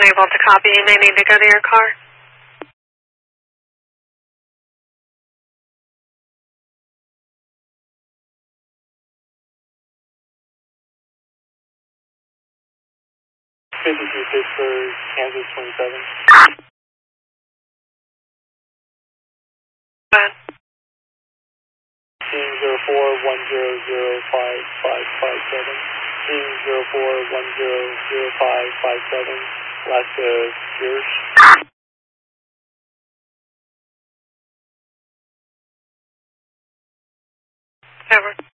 unable to copy. You may need to go to your car. Pittsburgh, Kansas 27. Go ahead. 0410055557. 04100557. Alaska Gears. Over.